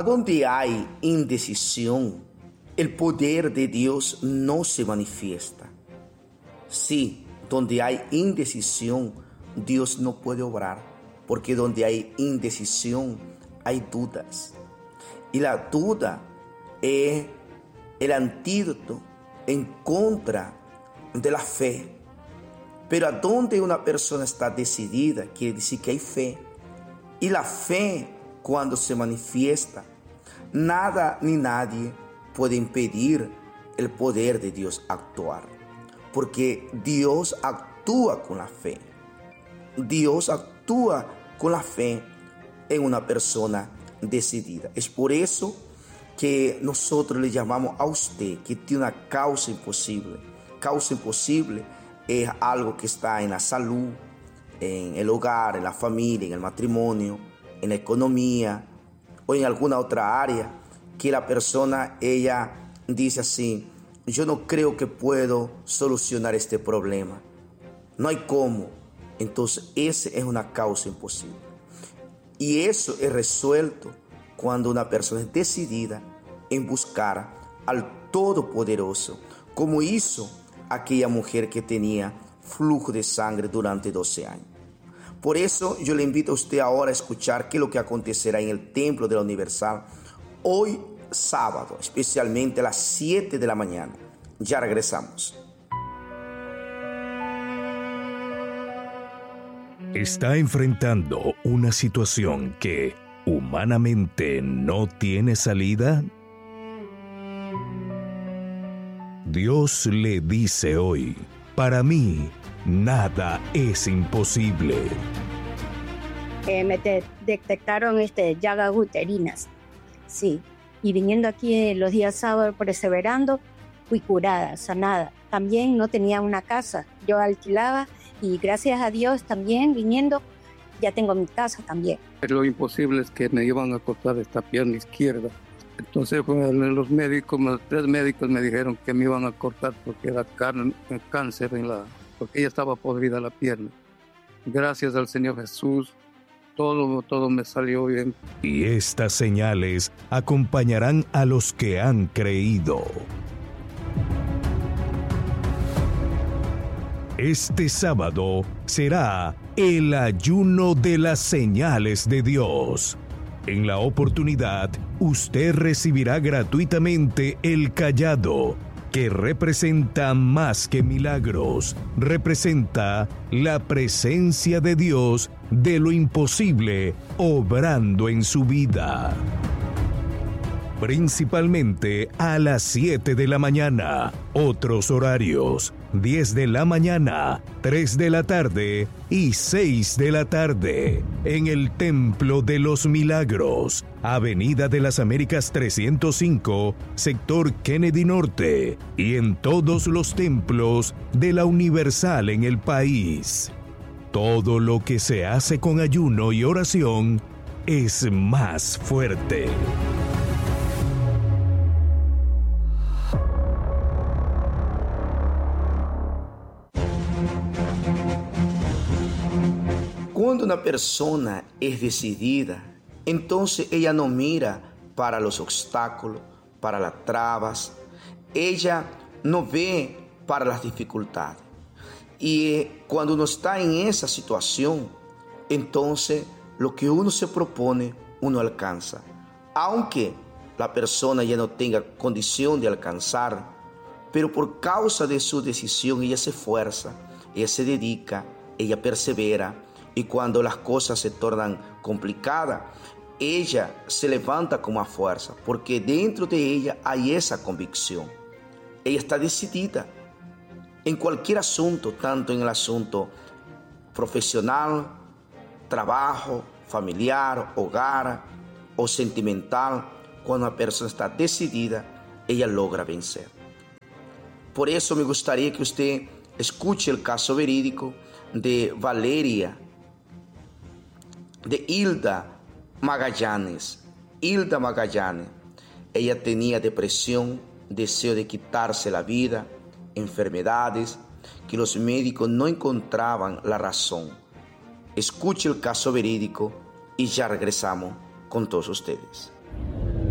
donde hay indecisión, el poder de Dios no se manifiesta. Sí, donde hay indecisión, Dios no puede obrar, porque donde hay indecisión, hay dudas. Y la duda es el antídoto en contra de la fe. Pero a donde una persona está decidida, quiere decir que hay fe. Y la fe, cuando se manifiesta, nada ni nadie puede impedir el poder de Dios actuar. Porque Dios actúa con la fe. Dios actúa con la fe en una persona decidida. Es por eso que nosotros le llamamos a usted que tiene una causa imposible. Causa imposible es algo que está en la salud, en el hogar, en la familia, en el matrimonio, en la economía o en alguna otra área que la persona, ella dice así: yo no creo que puedo solucionar este problema. No hay cómo. Entonces, esa es una causa imposible. Y eso es resuelto cuando una persona es decidida en buscar al Todopoderoso, como hizo aquella mujer que tenía flujo de sangre durante 12 años. Por eso yo le invito a usted ahora a escuchar qué es lo que acontecerá en el Templo de la Universal hoy sábado, especialmente a las 7 de la mañana. Ya regresamos. Está enfrentando una situación que humanamente no tiene salida. Dios le dice hoy: para mí nada es imposible. Me detectaron llagas uterinas, sí, y viniendo aquí los días sábados perseverando, fui curada, sanada. También no tenía una casa, yo alquilaba y gracias a Dios también viniendo ya tengo mi casa también. Lo imposible es que me iban a cortar esta pierna izquierda. Entonces los tres médicos me dijeron que me iban a cortar porque era cáncer porque ya estaba podrida la pierna. Gracias al Señor Jesús, todo me salió bien. Y estas señales acompañarán a los que han creído. Este sábado será el ayuno de las señales de Dios. En la oportunidad, usted recibirá gratuitamente el cayado, que representa más que milagros, representa la presencia de Dios de lo imposible obrando en su vida. Principalmente a las 7 de la mañana, otros horarios, 10 de la mañana, 3 de la tarde y 6 de la tarde, en el Templo de los Milagros, Avenida de las Américas 305, sector Kennedy Norte, y en todos los templos de la Universal en el país. Todo lo que se hace con ayuno y oración es más fuerte. Cuando una persona es decidida, entonces ella no mira para los obstáculos, para las trabas, ella no ve para las dificultades. Y cuando uno está en esa situación, entonces lo que uno se propone, uno alcanza. Aunque la persona ya no tenga condición de alcanzar, pero por causa de su decisión ella se esfuerza, ella se dedica, ella persevera. Y cuando las cosas se tornan complicadas, ella se levanta con más fuerza, porque dentro de ella hay esa convicción. Ella está decidida en cualquier asunto, tanto en el asunto profesional, trabajo, familiar, hogar o sentimental. Cuando una persona está decidida, ella logra vencer. Por eso me gustaría que usted escuche el caso verídico de Valeria, de Hilda Magallanes. Hilda Magallanes, ella tenía depresión, deseo de quitarse la vida, enfermedades que los médicos no encontraban la razón. Escuche el caso verídico y ya regresamos con todos ustedes.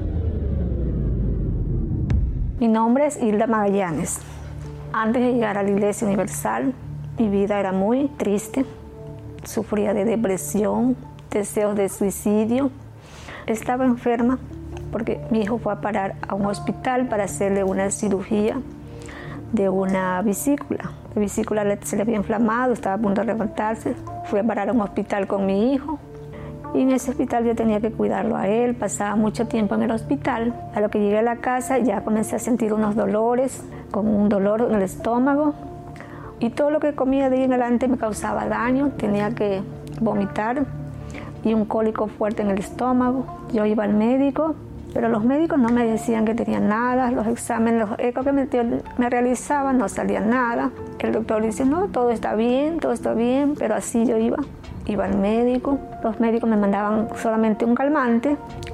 Mi nombre es Hilda Magallanes. Antes de llegar a la Iglesia Universal, mi vida era muy triste. Sufría de depresión, deseos de suicidio. Estaba enferma porque mi hijo fue a parar a un hospital para hacerle una cirugía de una vesícula. La vesícula se le había inflamado, estaba a punto de levantarse. Fui a parar a un hospital con mi hijo. Y en ese hospital yo tenía que cuidarlo a él, pasaba mucho tiempo en el hospital. A lo que llegué a la casa ya comencé a sentir unos dolores, como un dolor en el estómago. Y todo lo que comía de ahí en adelante me causaba daño, tenía que vomitar y un cólico fuerte en el estómago. Yo iba al médico, pero los médicos no me decían que tenía nada. Los exámenes, los ecos que me realizaban no salía nada. El doctor dice, no, todo está bien, pero así yo iba al médico. Los médicos me mandaban solamente un calmante,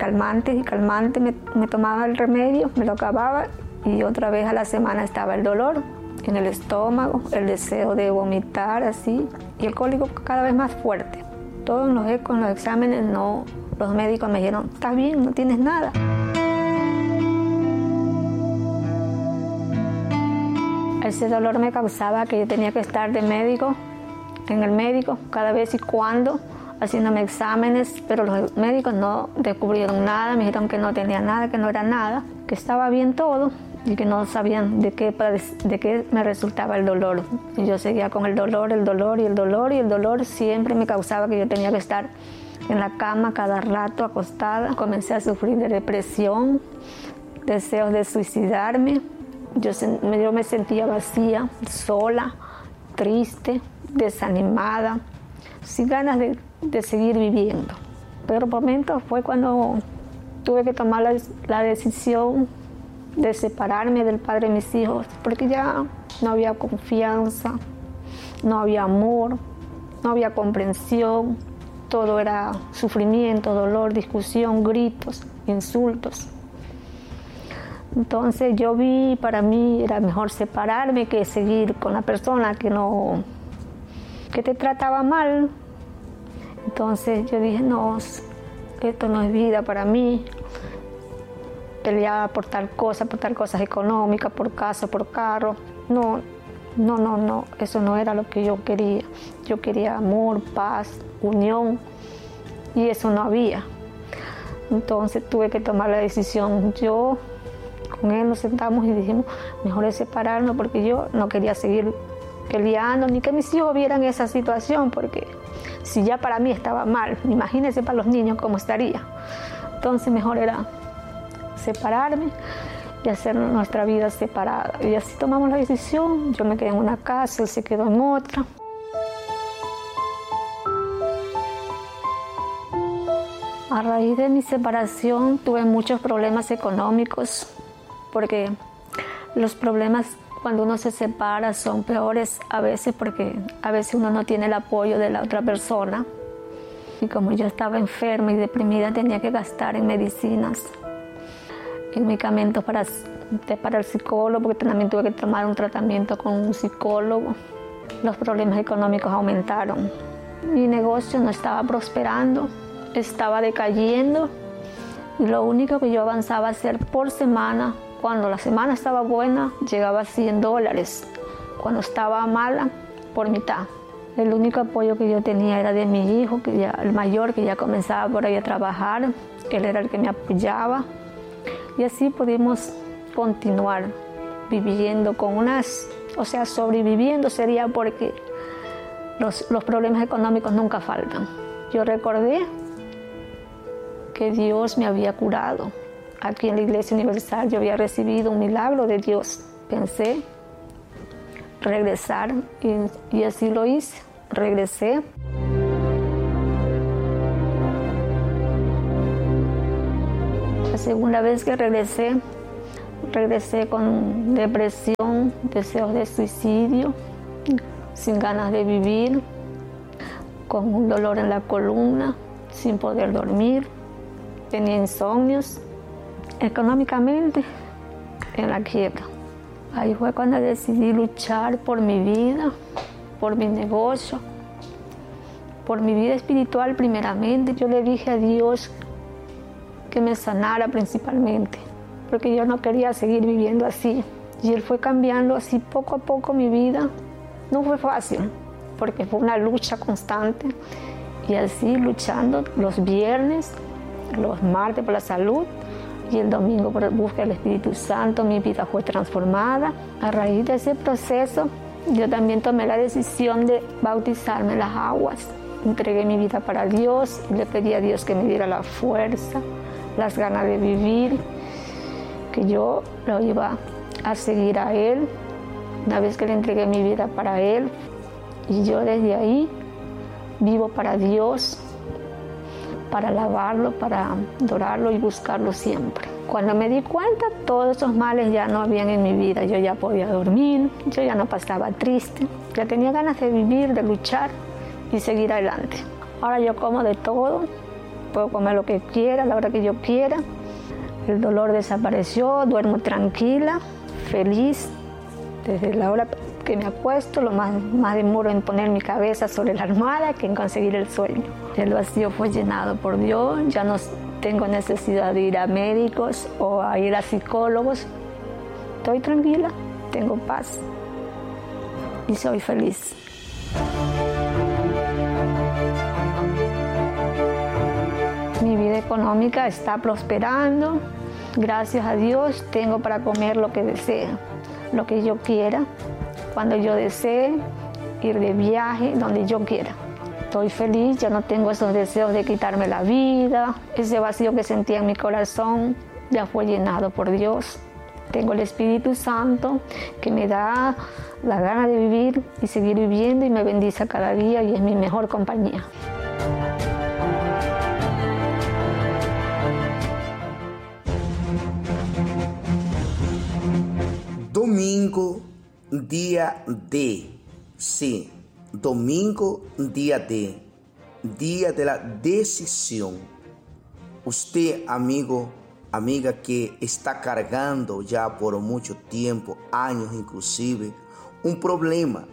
me tomaba el remedio, me lo acababa y otra vez a la semana estaba el dolor en el estómago, el deseo de vomitar así y el cólico cada vez más fuerte. Todos los ecos, los exámenes, no, los médicos me dijeron, estás bien, no tienes nada. Ese dolor me causaba que yo tenía que estar en el médico cada vez y cuando, haciéndome exámenes, pero los médicos no descubrieron nada, me dijeron que no tenía nada, que no era nada, que estaba bien todo y que no sabían de qué me resultaba el dolor. Y yo seguía con el dolor siempre me causaba que yo tenía que estar en la cama cada rato acostada. Comencé a sufrir de depresión, deseos de suicidarme. Yo me sentía vacía, sola, triste, desanimada, sin ganas de seguir viviendo. Pero por momentos fue cuando tuve que tomar la decisión de separarme del padre de mis hijos, porque ya no había confianza, no había amor, no había comprensión, todo era sufrimiento, dolor, discusión, gritos, insultos. Entonces yo vi, para mí era mejor separarme que seguir con la persona que te trataba mal. Entonces yo dije, no, esto no es vida para mí. Peleaba por tal cosas económicas, por casa, por carro. No, eso no era lo que yo quería. Yo quería amor, paz, unión, y eso no había. Entonces tuve que tomar la decisión. Yo con él nos sentamos y dijimos, mejor es separarnos, porque yo no quería seguir peleando, ni que mis hijos vieran esa situación, porque si ya para mí estaba mal, imagínense para los niños cómo estaría. Entonces mejor era separarme y hacer nuestra vida separada. Y así tomamos la decisión. Yo me quedé en una casa, él se quedó en otra. A raíz de mi separación tuve muchos problemas económicos, porque los problemas cuando uno se separa son peores a veces, porque a veces uno no tiene el apoyo de la otra persona. Y como yo estaba enferma y deprimida, tenía que gastar en medicinas, en medicamentos para el psicólogo, porque también tuve que tomar un tratamiento con un psicólogo. Los problemas económicos aumentaron. Mi negocio no estaba prosperando, estaba decayendo, y lo único que yo avanzaba a hacer por semana, cuando la semana estaba buena, llegaba a $100, cuando estaba mala, por mitad. El único apoyo que yo tenía era de mi hijo, el mayor, que ya comenzaba por ahí a trabajar. Él era el que me apoyaba, y así pudimos continuar viviendo sobreviviendo sería, porque los problemas económicos nunca faltan. Yo recordé que Dios me había curado. Aquí en la Iglesia Universal yo había recibido un milagro de Dios. Pensé regresar y así lo hice. Regresé. La segunda vez que regresé con depresión, deseos de suicidio, sin ganas de vivir, con un dolor en la columna, sin poder dormir. Tenía insomnios, económicamente en la quiebra. Ahí fue cuando decidí luchar por mi vida, por mi negocio, por mi vida espiritual primeramente. Yo le dije a Dios que me sanara principalmente, porque yo no quería seguir viviendo así. Y Él fue cambiando así poco a poco mi vida. No fue fácil, porque fue una lucha constante. Y así luchando los viernes, los martes por la salud y el domingo por la búsqueda del Espíritu Santo, mi vida fue transformada. A raíz de ese proceso, yo también tomé la decisión de bautizarme en las aguas. Entregué mi vida para Dios y le pedí a Dios que me diera la fuerza, las ganas de vivir, que yo lo iba a seguir a Él. Una vez que le entregué mi vida para Él, y yo desde ahí vivo para Dios, para alabarlo, para adorarlo y buscarlo siempre. Cuando me di cuenta, todos esos males ya no habían en mi vida. Yo ya podía dormir, yo ya no pasaba triste, ya tenía ganas de vivir, de luchar y seguir adelante. Ahora yo como de todo, puedo comer lo que quiera, a la hora que yo quiera. El dolor desapareció, duermo tranquila, feliz. Desde la hora que me acuesto, lo más demoro en poner mi cabeza sobre la almohada que en conseguir el sueño. El vacío fue llenado por Dios, ya no tengo necesidad de ir a médicos o a ir a psicólogos. Estoy tranquila, tengo paz y soy feliz. Mi vida económica está prosperando. Gracias a Dios tengo para comer lo que desee, lo que yo quiera, cuando yo desee, ir de viaje, donde yo quiera. Estoy feliz, ya no tengo esos deseos de quitarme la vida. Ese vacío que sentía en mi corazón ya fue llenado por Dios. Tengo el Espíritu Santo que me da la gana de vivir y seguir viviendo y me bendice cada día y es mi mejor compañía. Domingo, día D. Sí, domingo, día D. Día de la decisión. Usted, amigo, amiga, que está cargando ya por mucho tiempo, años inclusive, un problema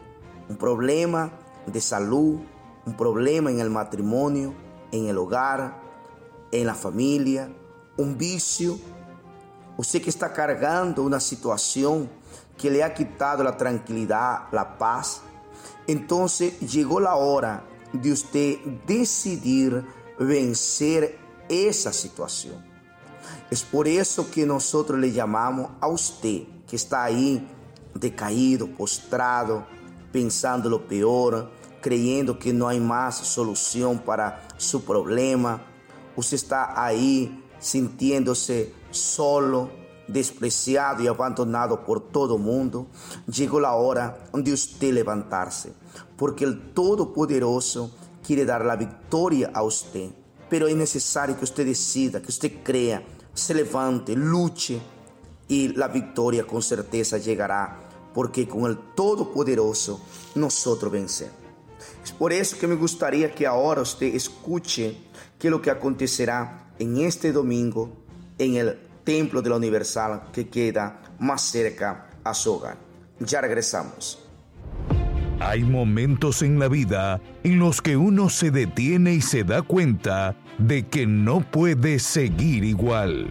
de salud, un problema en el matrimonio, en el hogar, en la familia, un vicio. Usted que está cargando una situación que le ha quitado la tranquilidad, la paz. Entonces llegó la hora de usted decidir vencer esa situación. Es por eso que nosotros le llamamos a usted que está ahí decaído, postrado, pensando lo peor, creyendo que no hay más solución para su problema. Usted está ahí sintiéndose solo, despreciado y abandonado por todo el mundo. Llegó la hora de usted levantarse, porque el Todopoderoso quiere dar la victoria a usted. Pero es necesario que usted decida, que usted crea, se levante, luche, y la victoria con certeza llegará, porque con el Todopoderoso nosotros vencemos. Es por eso que me gustaría que ahora usted escuche qué es lo que acontecerá en este domingo en el Templo de la Universal que queda más cerca a su hogar. Ya regresamos. Hay momentos en la vida en los que uno se detiene y se da cuenta de que no puede seguir igual.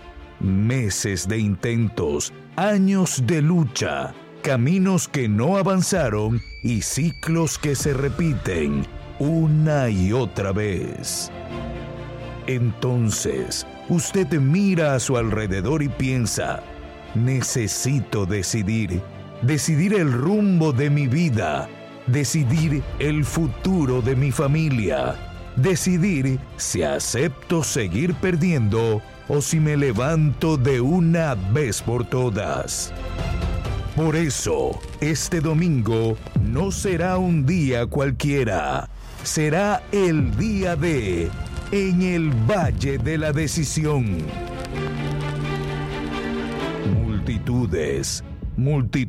Meses de intentos, años de lucha, caminos que no avanzaron y ciclos que se repiten una y otra vez. Entonces, usted mira a su alrededor y piensa: necesito decidir el rumbo de mi vida, decidir el futuro de mi familia, decidir si acepto seguir perdiendo o si me levanto de una vez por todas. Por eso, este domingo no será un día cualquiera, será el día de En el Valle de la Decisión. Multitudes